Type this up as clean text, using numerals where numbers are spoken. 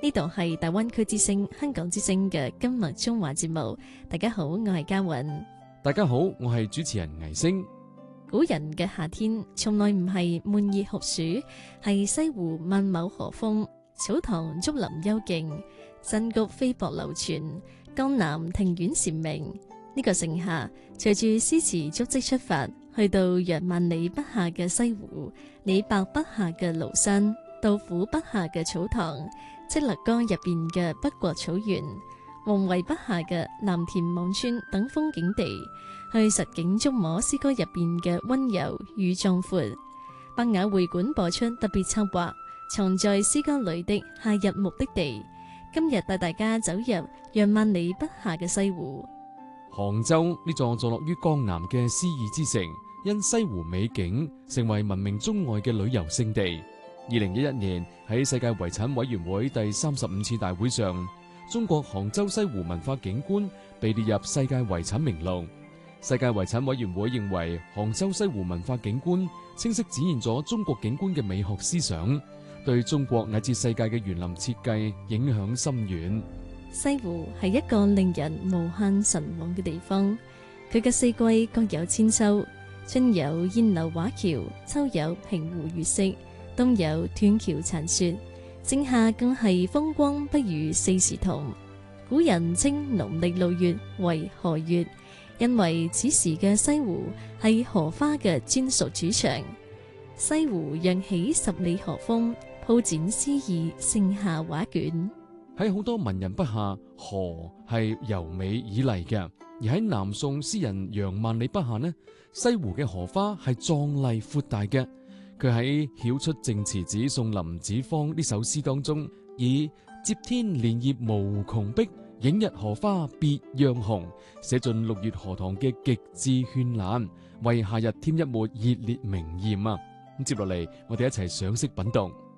呢度係大灣區之聲、香港之聲嘅今日中華節目。大家好，我係嘉韻。 大家好，我係主持人倪星。 古人嘅夏天從來唔係悶熱酷暑，係西湖萬畝河風，草堂竹林幽靜，新谷飛瀑流傳，江南庭院禪鳴。呢個盛夏，隨住詩詞足跡出發，去到約萬里不下嘅西湖，李白筆下嘅廬山，杜甫筆下嘅草堂，淙勒江入邊嘅北國草原，王維筆下嘅藍田望村等風景地，去實景觸摸詩歌入邊嘅溫柔與壯闊。百雅會館播出特別策劃，藏在詩歌裏的夏日目的地。今日帶大家走入約萬里不下嘅西湖。 杭州呢座坐落於江南嘅詩意之城，因西湖美景成為聞名中外嘅旅遊勝地。2011年喺世界遺產委員會第35次大會上，中國杭州西湖文化景觀被列入世界遺產名錄。世界遺產委員會認為，杭州西湖文化景觀清晰展現咗中國景觀嘅美學思想，對中國乃至世界嘅園林設計影響深遠。 西湖係一個令人無限神往嘅地方，佢嘅四季各有千秋，春有燕樓畫橋，秋有平湖月色，冬有斷橋殘雪，正夏更係風光不與四時同。古人稱農曆6月為荷月，因為此時嘅西湖係荷花嘅專屬主場。西湖揚起十里荷風，鋪展詩意盛夏畫卷。 喺好多文人筆下，荷係柔美綺麗嘅；而喺南宋詩人楊萬里筆下呢，西湖嘅荷花係壯麗闊大嘅。佢喺曉出淨池子送林子方呢首詩當中，以接天蓮葉無窮碧，映日荷花別樣紅，寫盡6月荷塘嘅極致絢爛，為夏日添一抹熱烈明艷啊！咁接落嚟，我哋一齊賞析品讀。